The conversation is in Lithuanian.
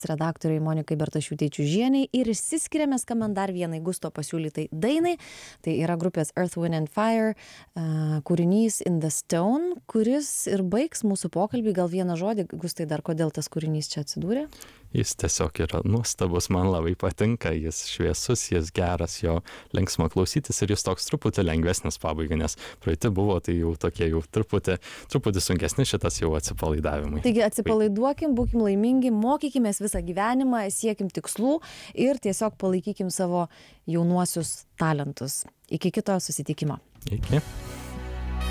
redaktoriai Monikai Bertašiūtei Čiužieniai ir išsiskiriame skambant dar vienai Gusto pasiūlytai dainai. Tai yra grupės Earth, Wind and Fire kūrinys In the Stone, kuris ir baigs mūsų pokalbį. Gal vieną žodį, Gustai, dar kodėl tas kūrinys čia atsidūrė? Jis tiesiog yra nuostabus, man labai patinka, jis šviesus, jis geras, jo linksma klausytis ir jis toks truputį lengvesnis pabaigai, nes praeiti buvo tai jau tokie jau truputį sunkesni, šitas jau atsipalaidavimai. Taigi atsipalaiduokim, būkim laimingi, mokykimės visą gyvenimą, siekim tikslų ir tiesiog palaikykim savo jaunuosius talentus. Iki kito susitikimo. Iki.